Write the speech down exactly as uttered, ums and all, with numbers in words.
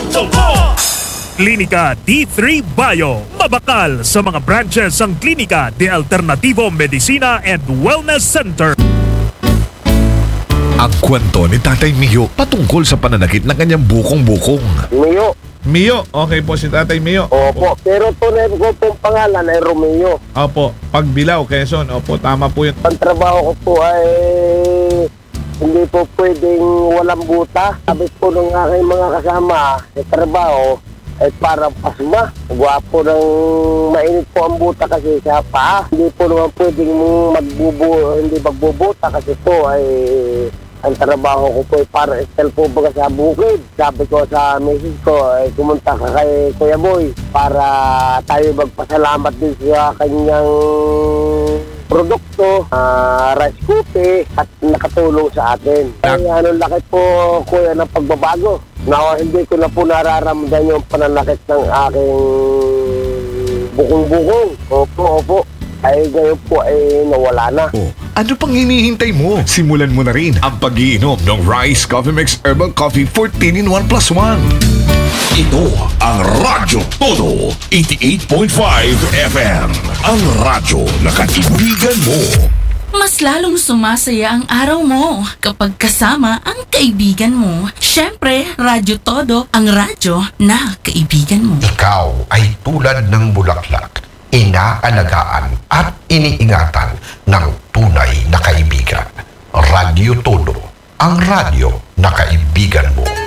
kwento mo! Klinika D three Bio. Mabakal sa mga branches ang Klinika de Alternativo Medicina and Wellness Center. Ang kwento ni Tatay Mio patungkol sa pananakit ng kanyang bukong-bukong. Mio. Mio, okay po si Tatay Mio. Opo. Pero tunay ko pong pangalan ay Romeo. Opo, Pagbilao, Quezon. Opo, tama po yun. Ang trabaho ko po ay hindi po pwedeng walang buta. Sabi po ng aking mga kasama sa trabaho ay parang pasma. Gwapo ng mainit po ang buta kasi sa paa. Hindi po naman pwedeng magbubu, hindi magbubuta kasi po ay ang trabaho ko po ay para estel po baga sa bukid. Sabi ko sa misis ko ay kumunta ka kay Kuya Boy para tayo magpasalamat din sa kanyang produkto, uh, rice cookie at nakatulong sa atin. Ay ano laki po kuya ng pagbabago. Nawa hindi ko na po nararamdaman yung pananakit ng aking bukong-bukong. Opo, opo. Ay ngayon po ay nawala na. Oh, ano pang hinihintay mo? Simulan mo na rin ang pag-iinom ng Rice Coffee Mix Herbal Coffee fourteen in one plus one. Ito ang Radyo Todo eighty-eight point five F M. Ang radyo na kaibigan mo. Mas lalong sumasaya ang araw mo kapag kasama ang kaibigan mo. Siyempre, Radyo Todo, ang radyo na kaibigan mo. Ikaw ay tulad ng bulaklak, inaalagaan at iniingatan ng tunay na kaibigan. Radyo Todo, ang radyo na kaibigan mo.